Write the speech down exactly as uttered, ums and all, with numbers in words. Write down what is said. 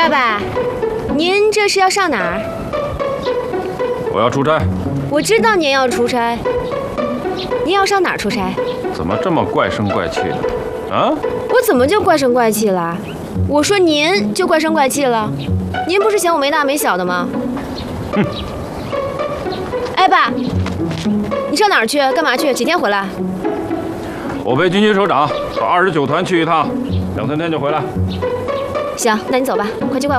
爸爸，您这是要上哪儿？ 我要出差。 我知道您要出差，您要上哪儿出差？ 怎么这么怪声怪气的？啊？ 我怎么就怪声怪气了？我说您就怪声怪气了，您不是嫌我没大没小的吗？ 哼！ 哎，爸，你上哪儿去？干嘛去？几天回来？ 我陪军区首长和二十九团去一趟，两三天就回来。 行，那你走吧，快去快。